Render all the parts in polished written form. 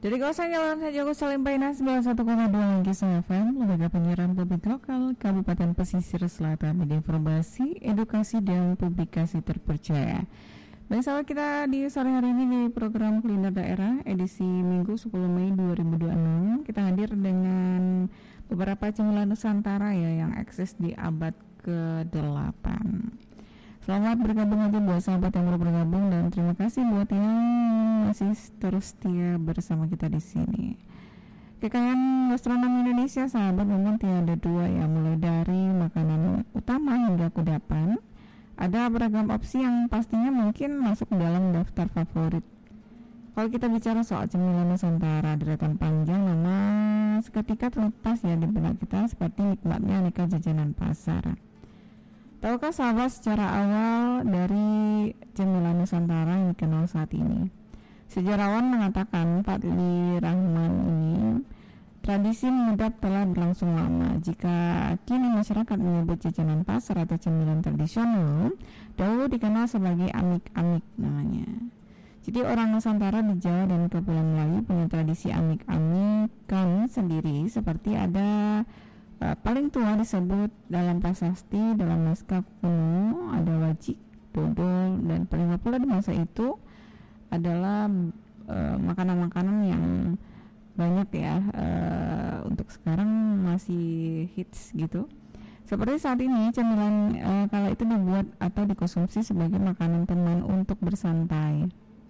Dari kawasan Jalan Haji Agus Salim Painas 91,2 Kisah FM, lembaga penyiaran publik lokal Kabupaten Pesisir Selatan, media informasi, edukasi, dan publikasi terpercaya. Baik sahabat, kita di sore hari ini di program Kuliner Daerah edisi Minggu 10 Mei 2026 kita hadir dengan beberapa cemilan Nusantara ya yang eksis di abad ke-8. Selamat bergabung aja buat sahabat yang baru bergabung, dan terima kasih buat yang masih terus setia bersama kita di sini. Kekayaan gastronomi Indonesia sahabat memang tiada dua ya, mulai dari makanan utama hingga kudapan. Ada beragam opsi yang pastinya mungkin masuk dalam daftar favorit. Kalau kita bicara soal cemilan Nusantara, deretan panjang nama seketika terlepas ya di benak kita seperti nikmatnya aneka jajanan pasar. Tahukah sahabat secara awal dari cemilan Nusantara yang dikenal saat ini? Sejarawan mengatakan Fadli Rahman ini tradisi menyedap telah berlangsung lama. Jika kini masyarakat menyebut jajanan pasar atau cemilan tradisional, dahulu dikenal sebagai amik-amik namanya. Jadi orang Nusantara di Jawa dan Kepulauan Melayu punya tradisi amik-amikan sendiri, seperti ada paling tua disebut dalam prasasti, dalam naskah kuno ada wajik, dodol, dan paling populer di masa itu adalah makanan-makanan yang banyak ya, untuk sekarang masih hits gitu. Seperti saat ini cemilan kala itu dibuat atau dikonsumsi sebagai makanan teman untuk bersantai.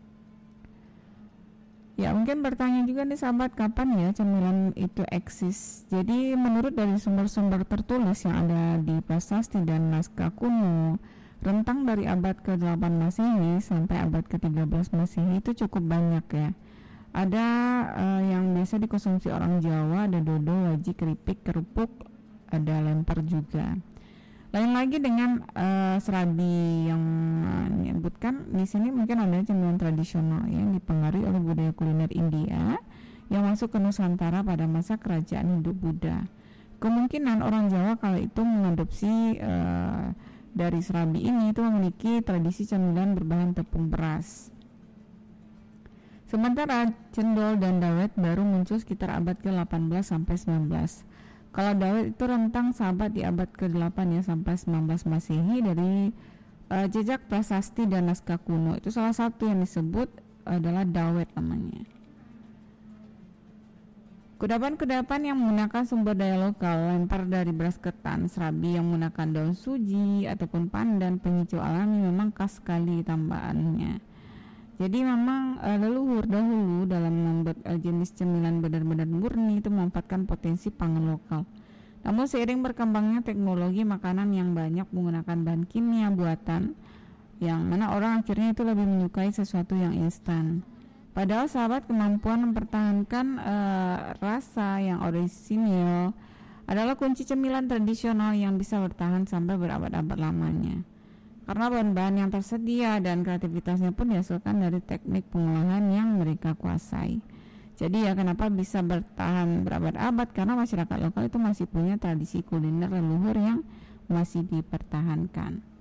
Ya mungkin bertanya juga nih sahabat, kapan ya cemilan itu eksis? Jadi menurut dari sumber-sumber tertulis yang ada di prasasti dan naskah kuno, rentang dari abad ke-8 Masehi sampai abad ke-13 Masehi itu cukup banyak ya. Ada yang biasa dikonsumsi orang Jawa, ada dodol, wajik, keripik, kerupuk, ada lempar juga. Lain lagi dengan serabi yang menyebutkan di sini mungkin ada cemilan tradisional yang dipengaruhi oleh budaya kuliner India yang masuk ke Nusantara pada masa kerajaan Hindu Buddha. Kemungkinan orang Jawa kala itu mengadopsi dari serabi ini itu memiliki tradisi cemilan berbahan tepung beras. Sementara cendol dan dawet baru muncul sekitar abad ke-18 sampai 19. Kalau dawet itu rentang sahabat di abad ke-8 ya sampai 19 Masehi dari jejak prasasti dan naskah kuno. Itu salah satu yang disebut adalah dawet namanya. Kudapan-kudapan yang menggunakan sumber daya lokal, lempar dari beras ketan, serabi yang menggunakan daun suji ataupun pandan penghijau alami memang khas sekali tambahannya. Jadi memang leluhur dahulu dalam membuat jenis cemilan benar-benar murni itu memanfaatkan potensi pangan lokal. Namun seiring berkembangnya teknologi makanan yang banyak menggunakan bahan kimia buatan, yang mana orang akhirnya itu lebih menyukai sesuatu yang instan. Padahal sahabat, kemampuan mempertahankan rasa yang orisinil adalah kunci cemilan tradisional yang bisa bertahan sampai berabad-abad lamanya. Karena bahan-bahan yang tersedia dan kreativitasnya pun dihasilkan dari teknik pengolahan yang mereka kuasai. Jadi ya kenapa bisa bertahan berabad-abad, karena masyarakat lokal itu masih punya tradisi kuliner leluhur yang masih dipertahankan.